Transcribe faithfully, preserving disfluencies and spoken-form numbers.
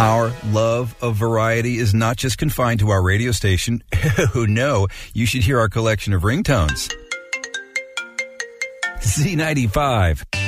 Our love of variety is not just confined to our radio station. Oh, no, you should hear our collection of ringtones. Z ninety-five.